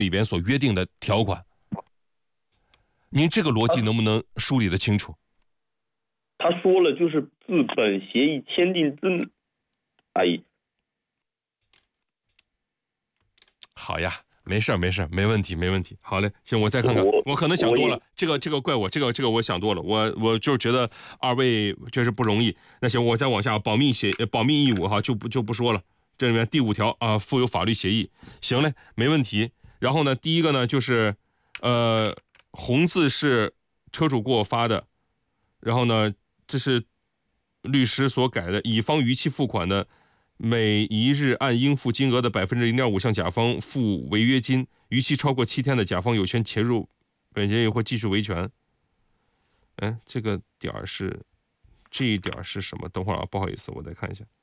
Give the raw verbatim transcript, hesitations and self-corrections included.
里边所约定的条款。您这个逻辑能不能梳理得清楚？ 他说了，就是自本协议签订之，哎， 好呀。没事没事没问题，没问题。好嘞，行，我再看看，我, 我可能想多了，这个这个怪我，这个这个我想多了，我我就是觉得二位确实不容易。那行，我再往下，保密协保密义务哈，就不就不说了。这里面第五条啊，附有法律协议，行嘞，没问题。然后呢，第一个呢就是，呃，红字是车主给我发的，然后呢，这是律师所改的，乙方逾期付款的。每一日按应付金额的百分之零点五向甲方付违约金，逾期超过七天的，甲方有权切入本协议或继续维权。嗯，这个点儿是，这一点是什么？等会儿啊，不好意思，我再看一下。